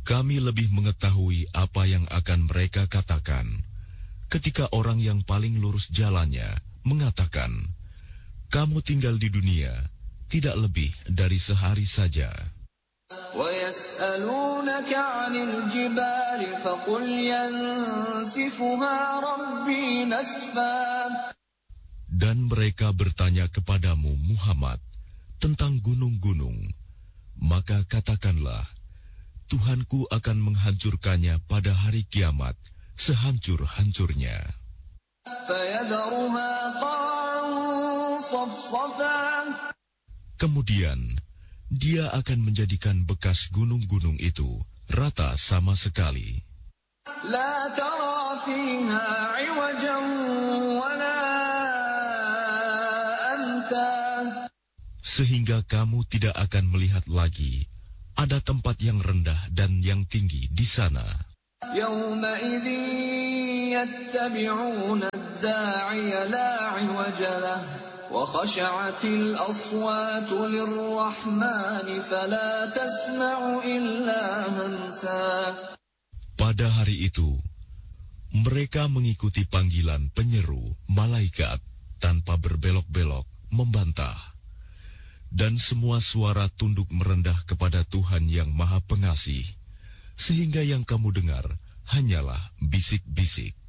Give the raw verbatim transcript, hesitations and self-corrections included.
Kami lebih mengetahui apa yang akan mereka katakan ketika orang yang paling lurus jalannya mengatakan, kamu tinggal di dunia tidak lebih dari sehari saja. وَيَسْأَلُونَكَ عَنِ الْجِبَالِ فَقُلْ يَنسِفُهَا رَبِّي نَسْفًا. Dan mereka bertanya kepadamu Muhammad tentang gunung-gunung, maka katakanlah, Tuhanku akan menghancurkannya pada hari kiamat sehancur-hancurnya. فَيَذَرُهَا قَاعًا صَفْصَفًا. Kemudian Dia akan menjadikan bekas gunung-gunung itu rata sama sekali. لَا تَرَى فِيهَا عِوَجًا وَلَا أَمْتًا. Sehingga kamu tidak akan melihat lagi ada tempat yang rendah dan yang tinggi di sana. يَوْمَئِذٍ يَتَّبِعُونَ الدَّاعِيَ لَا عِوَجَ لَهُ وَخَشَعَتِ الْأَصْوَاتُ لِلرَّحْمَنِ فَلَا تَسْمَعُ إِلَّا هَمْسًا. Pada hari itu, mereka mengikuti panggilan penyeru malaikat tanpa berbelok-belok membantah. Dan semua suara tunduk merendah kepada Tuhan yang Maha Pengasih, sehingga yang kamu dengar hanyalah bisik-bisik.